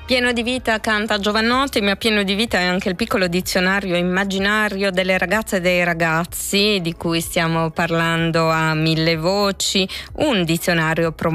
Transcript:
Pieno di vita canta Jovanotti, ma pieno di vita è anche il piccolo dizionario immaginario delle ragazze e dei ragazzi di cui stiamo parlando a mille voci, un dizionario promosso